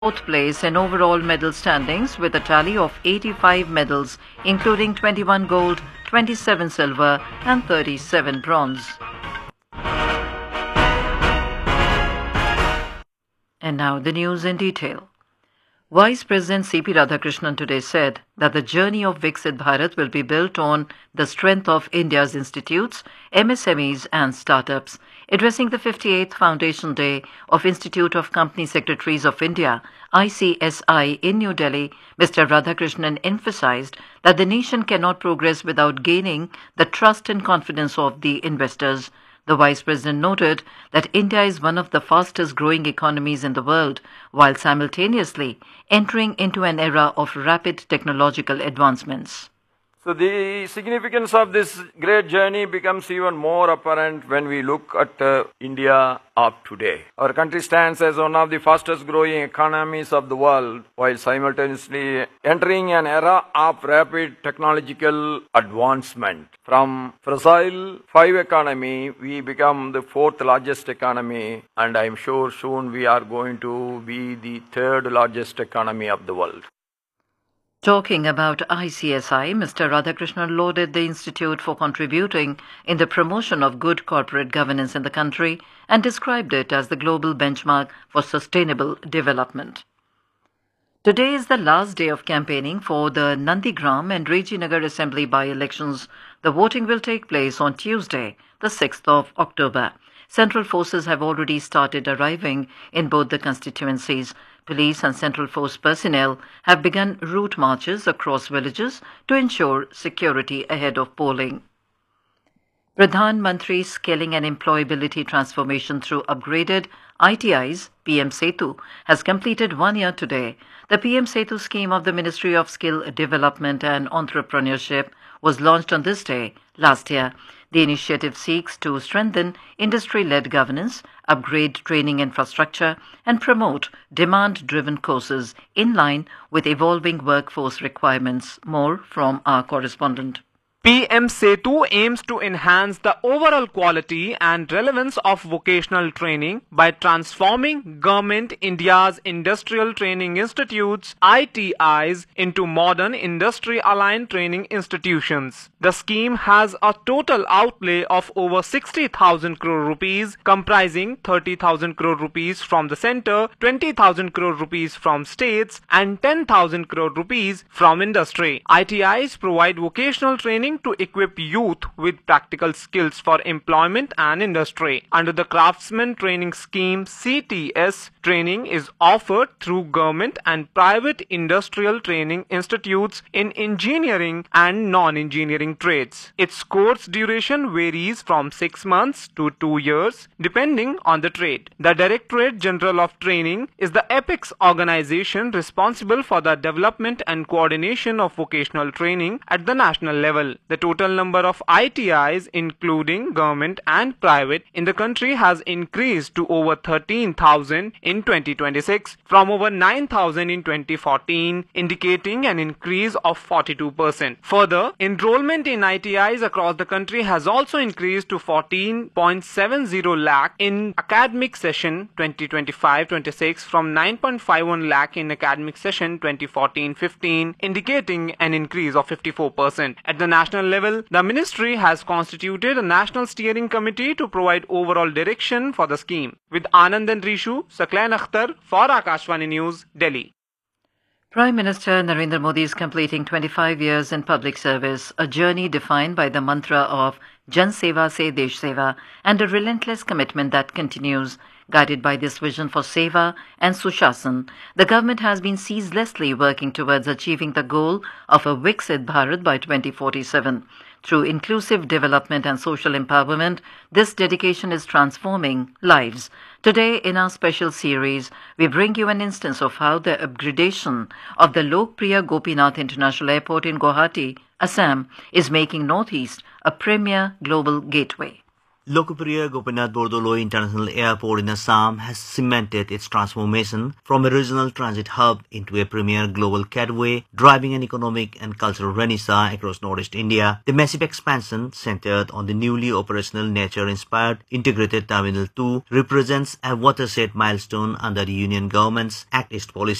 fourth place in overall medal standings with a tally of 85 medals, including 21 gold, 27 silver and 37 bronze. And now the news in detail. Vice President C.P. Radhakrishnan today said that the journey of Viksit Bharat will be built on the strength of India's institutes, MSMEs and startups. Addressing the 58th Foundation Day of Institute of Company Secretaries of India, ICSI, in New Delhi, Mr. Radhakrishnan emphasized that the nation cannot progress without gaining the trust and confidence of the investors. The Vice President noted that India is one of the fastest growing economies in the world, while simultaneously entering into an era of rapid technological advancements. So the significance of this great journey becomes even more apparent when we look at India of today. Our country stands as one of the fastest growing economies of the world, while simultaneously entering an era of rapid technological advancement. From fragile 5 economy, we become the 4th largest economy, and I am sure soon we are going to be the 3rd largest economy of the world. Talking about ICSI, Mr. Radhakrishnan lauded the institute for contributing in the promotion of good corporate governance in the country and described it as the global benchmark for sustainable development. Today is the last day of campaigning for the Nandigram and Rajinagar Assembly by-elections. The voting will take place on Tuesday, the 6th of October. Central forces have already started arriving in both the constituencies. Police and Central Force personnel have begun route marches across villages to ensure security ahead of polling. Pradhan Mantri Scaling and Employability Transformation through Upgraded ITIs, PM Setu, has completed 1 year today. The PM Setu scheme of the Ministry of Skill Development and Entrepreneurship was launched on this day last year. The initiative seeks to strengthen industry-led governance, upgrade training infrastructure, and promote demand-driven courses in line with evolving workforce requirements. More from our correspondent. PM Setu aims to enhance the overall quality and relevance of vocational training by transforming Government India's industrial training institutes ITIs into modern industry-aligned training institutions. The scheme has a total outlay of over 60,000 crore rupees, comprising 30,000 crore rupees from the centre, 20,000 crore rupees from states and 10,000 crore rupees from industry. ITIs provide vocational training to equip youth with practical skills for employment and industry. Under the Craftsman Training Scheme CTS, training is offered through government and private industrial training institutes in engineering and non-engineering trades. Its course duration varies from 6 months to 2 years depending on the trade. The Directorate General of Training is the apex organization responsible for the development and coordination of vocational training at the national level. The total number of ITIs, including government and private, in the country has increased to over 13,000 in 2026 from over 9,000 in 2014, indicating an increase of 42%. Further, enrollment in ITIs across the country has also increased to 14.70 lakh in academic session 2025-26 from 9.51 lakh in academic session 2014-15, indicating an increase of 54%. At the national level, the ministry has constituted a national steering committee to provide overall direction for the scheme. With Anand and Rishu, Saklain Akhtar for Akashvani News, Delhi. Prime Minister Narendra Modi is completing 25 years in public service, a journey defined by the mantra of Jan Seva Se Desh Seva and a relentless commitment that continues. Guided by this vision for Seva and Sushasan, the government has been ceaselessly working towards achieving the goal of a Viksit Bharat by 2047. Through inclusive development and social empowerment, this dedication is transforming lives. Today, in our special series, we bring you an instance of how the upgradation of the Lokpriya Gopinath International Airport in Guwahati, Assam, is making Northeast a premier global gateway. Lokapuriya Gopinath Bordoloi International Airport in Assam has cemented its transformation from a regional transit hub into a premier global gateway, driving an economic and cultural renaissance across Northeast India. The massive expansion, centered on the newly operational nature-inspired integrated Terminal 2, represents a watershed milestone under the Union government's Act East policy.